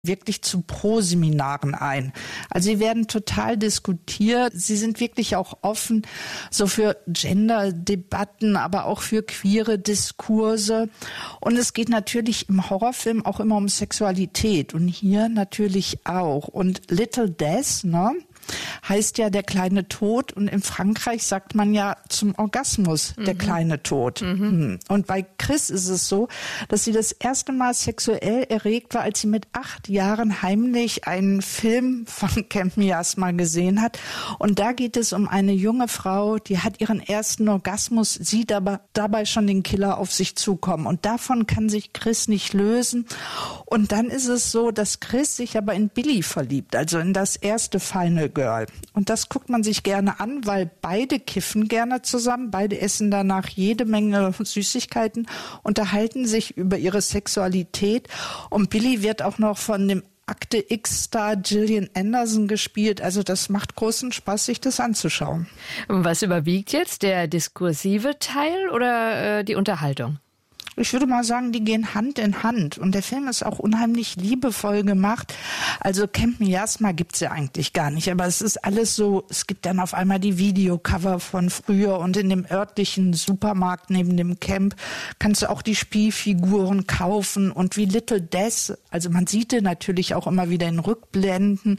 wirklich zu Pro-Seminaren ein. Also sie werden total diskutiert. Sie sind wirklich auch offen so für Gender-Debatten, aber auch für queere Diskurse. Und es geht natürlich im Horrorfilm auch immer um Sexualität und hier natürlich auch. Und Little Death, ne? Heißt ja der kleine Tod und in Frankreich sagt man ja zum Orgasmus der kleine Tod. Und bei Chris ist es so, dass sie das erste Mal sexuell erregt war, als sie mit 8 Jahren heimlich einen Film von Camp Miasma gesehen hat. Und da geht es um eine junge Frau, die hat ihren ersten Orgasmus, sieht aber dabei schon den Killer auf sich zukommen. Und davon kann sich Chris nicht lösen. Und dann ist es so, dass Chris sich aber in Billy verliebt, also in das erste Final Girl. Und das guckt man sich gerne an, weil beide kiffen gerne zusammen, beide essen danach jede Menge Süßigkeiten, unterhalten sich über ihre Sexualität und Billy wird auch noch von dem Akte X-Star Gillian Anderson gespielt. Also das macht großen Spaß, sich das anzuschauen. Was überwiegt jetzt, der diskursive Teil oder die Unterhaltung? Ich würde mal sagen, die gehen Hand in Hand. Und der Film ist auch unheimlich liebevoll gemacht. Also Camp Miasma gibt's ja eigentlich gar nicht. Aber es ist alles so, es gibt dann auf einmal die Videocover von früher. Und in dem örtlichen Supermarkt neben dem Camp kannst du auch die Spielfiguren kaufen. Und wie Little Death, also man sieht den natürlich auch immer wieder in Rückblenden,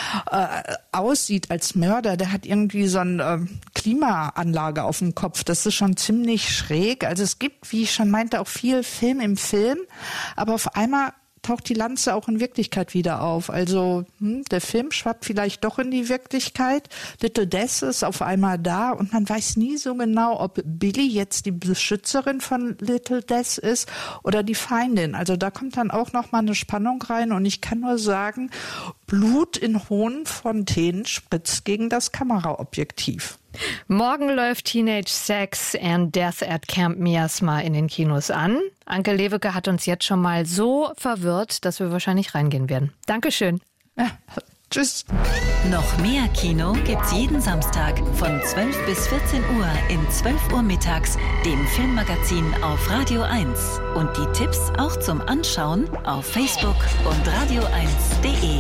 aussieht als Mörder. Der hat irgendwie so eine Klimaanlage auf dem Kopf. Das ist schon ziemlich schräg. Also es gibt, wie ich schon meinte, auch viel Film im Film, aber auf einmal taucht die Lanze auch in Wirklichkeit wieder auf. Also der Film schwappt vielleicht doch in die Wirklichkeit. Little Death ist auf einmal da und man weiß nie so genau, ob Billy jetzt die Beschützerin von Little Death ist oder die Feindin. Also da kommt dann auch noch mal eine Spannung rein und ich kann nur sagen, Blut in hohen Fontänen spritzt gegen das Kameraobjektiv. Morgen läuft Teenage Sex and Death at Camp Miasma in den Kinos an. Anke Lewicke hat uns jetzt schon mal so verwirrt, dass wir wahrscheinlich reingehen werden. Dankeschön. Ja, tschüss. Noch mehr Kino gibt's jeden Samstag von 12 bis 14 Uhr in 12 Uhr mittags, dem Filmmagazin auf Radio 1. Und die Tipps auch zum Anschauen auf Facebook und radio1.de.